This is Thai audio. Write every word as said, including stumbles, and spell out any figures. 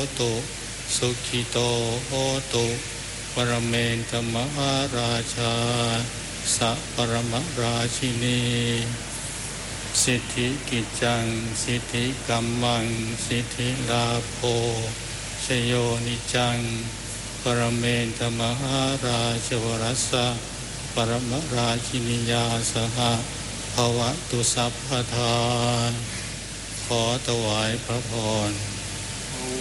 ตุสุขิโตโหตุปรเมนตมหาราชาสัพปรมราชินีสิทธิกิจจังสิทธิกัมมังสิทธิลาโภชโยนิจังปรเมนตมหาราชวรัสสะปรมราชินียาสหภวตุสัพพทาขอถวายพระพร